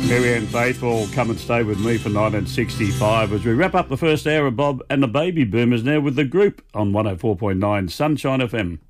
Marianne Faithful, come and stay with me for 1965 as we wrap up the first hour of Bob and the Baby Boomers now with The Group on 104.9 Sunshine FM.